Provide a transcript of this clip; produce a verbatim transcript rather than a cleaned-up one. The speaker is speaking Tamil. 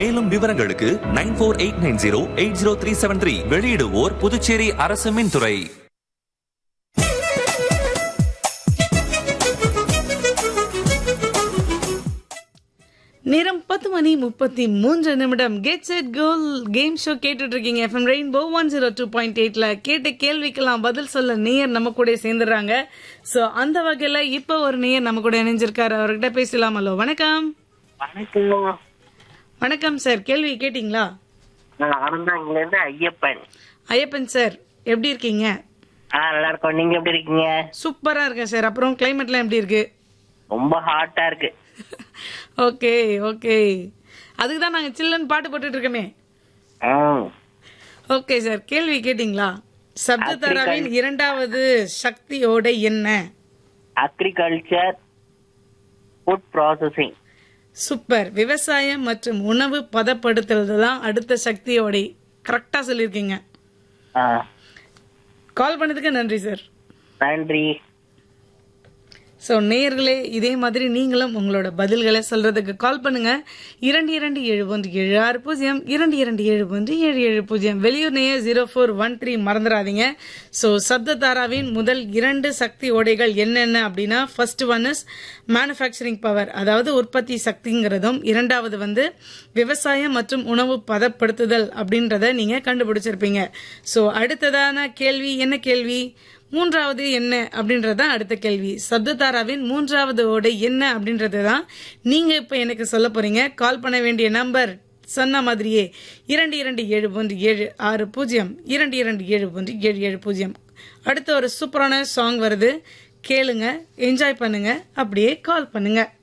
மேலும் விவரங்களுக்கு nine four eight nine zero eight zero three seven three. வெளியிடுவோர் புதுச்சேரி அரசு மின்துறை. நேரம் பத்து மணி முப்பத்தி மூன்று நிமிடம். கெட் செட் கோல் கேம் ஷோ கேட்டுட்டு இருக்கீங்க. FM rainbow one zero two point எயிட்ல கேட்ட கேள்விக்கெல்லாம் பதில் சொல்ல நேயர் நம்ம கூட சேர்ந்துடுறாங்க. சோ அந்த வகையில இப்ப ஒரு நேயர் நம்ம கூட இணைஞ்சிருக்காரு. அவர்கிட்ட பேசலாம். ஹலோ, வணக்கம். வணக்கம். வணக்கம் சார், கேள்வி கேட்டீங்களா? ஐயப்பன். ஐயப்பன் சார், எப்படி இருக்கீங்க? நல்லா இருக்கோம். நீங்க எப்படி இருக்கீங்க? சூப்பரா இருக்கேன் சார். அப்புறம் கிளைமேட்லாம் எப்படி இருக்கு? ரொம்ப ஹாட்டா இருக்கு. ஓகே ஓகே, அதுக்கு தான் நாங்க சில்லுன்னு பாட்டு போட்டுட்டு இருக்கோமே. ஓகே சார், கேள்வி கேட்டீங்களா? சப்ததாராவின் இரண்டாவது சக்தியோட என்ன? Agriculture, food processing. சூப்பர். விவசாயம் மற்றும் உணவு பதப்படுத்துறது தான் அடுத்த சக்தியோட. கரெக்டா சொல்லிருக்கீங்க. கால் பண்ணதுக்கு நன்றி சார். நன்றி. ஸோ நேயர்களே, இதே மாதிரி நீங்களும் உங்களோட பதில்களை சொல்றதுக்கு கால் பண்ணுங்க. இரண்டு இரண்டு ஏழு ஒன்று ஏழு ஆறு பூஜ்ஜியம் இரண்டு இரண்டு ஏழு ஒன்று ஏழு ஏழு பூஜ்ஜியம். வெளியூர் நேயர் ஜீரோ ஃபோர் ஒன் த்ரீ மறந்துடாதீங்க. ஸோ சப்ததாராவின் முதல் இரண்டு சக்தி ஓடைகள் என்னென்ன அப்படின்னா, first one is manufacturing power, அதாவது உற்பத்தி சக்திங்கிறதும், இரண்டாவது வந்து விவசாயம் மற்றும் உணவு பதப்படுத்துதல் அப்படின்றத நீங்க கண்டுபிடிச்சிருப்பீங்க. ஸோ அடுத்ததான கேள்வி என்ன கேள்வி? மூன்றாவது என்ன அப்படின்றதான் அடுத்த கேள்வி. சப்ததாராவின் மூன்றாவது ஓடை என்ன அப்படின்றது தான் நீங்க இப்ப எனக்கு சொல்ல போறீங்க. கால் பண்ண வேண்டிய நம்பர் சொன்ன மாதிரியே இரண்டு இரண்டு ஏழு ஒன்று ஏழு ஆறு பூஜ்ஜியம் இரண்டு இரண்டு ஏழு ஒன்று ஏழு ஏழு பூஜ்ஜியம். அடுத்த ஒரு சூப்பரான சாங் வருது, கேளுங்க, என்ஜாய் பண்ணுங்க, அப்படியே கால் பண்ணுங்க.